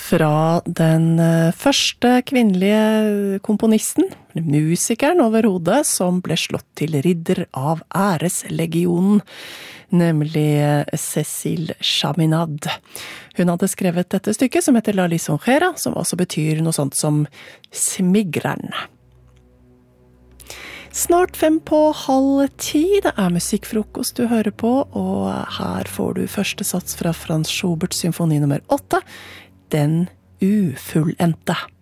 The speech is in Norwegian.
fra den første kvinnelige komponisten, musikeren overhodet, som ble slått til ridder av æreslegionen, nemlig Cécile Chaminade. Hun hadde skrevet dette stykket som heter La Lisongera, som også betyr noe sånt som smigreren. Snart 9:05, det musikkfrokost du hører på, og her får du første sats fra Franz Schuberts symfoni nummer 8, Den ufullendte.